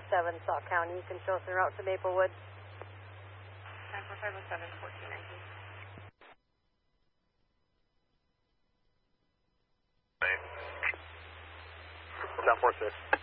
Sauk County. You can show us en route to Maplewood. 94507, 1419. 746.